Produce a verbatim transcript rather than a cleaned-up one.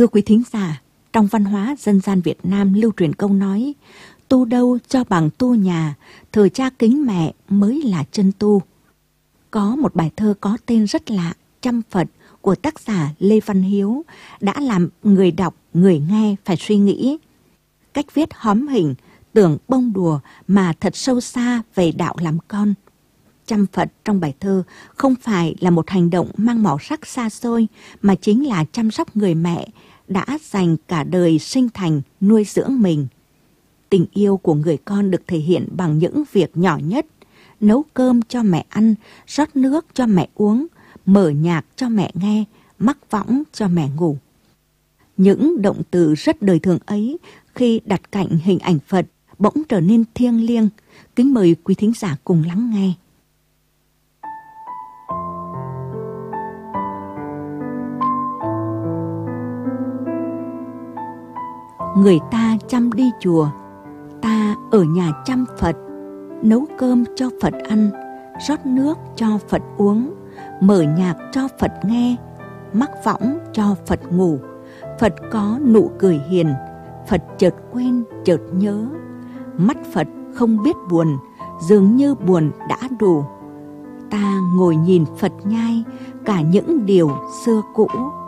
Thưa quý thính giả, trong văn hóa dân gian Việt Nam lưu truyền câu nói tu đâu cho bằng tu nhà, thờ cha kính mẹ mới là chân tu. Có một bài thơ có tên rất lạ, Chăm Phật, của tác giả Lê Văn Hiếu đã làm người đọc, người nghe phải suy nghĩ. Cách viết hóm hình, tưởng bông đùa mà thật sâu xa về đạo làm con. Chăm Phật trong bài thơ không phải là một hành động mang màu sắc xa xôi, mà chính là chăm sóc người mẹ đã dành cả đời sinh thành nuôi dưỡng mình. Tình yêu của người con được thể hiện bằng những việc nhỏ nhất: nấu cơm cho mẹ ăn, rót nước cho mẹ uống, mở nhạc cho mẹ nghe, mắc võng cho mẹ ngủ. Những động từ rất đời thường ấy khi đặt cạnh hình ảnh Phật bỗng trở nên thiêng liêng. Kính mời quý thính giả cùng lắng nghe. Người ta chăm đi chùa, ta ở nhà chăm Phật, nấu cơm cho Phật ăn, rót nước cho Phật uống, mở nhạc cho Phật nghe, mắc võng cho Phật ngủ. Phật có nụ cười hiền, Phật chợt quên chợt nhớ. Mắt Phật không biết buồn, dường như buồn đã đủ. Ta ngồi nhìn Phật nhai cả những điều xưa cũ.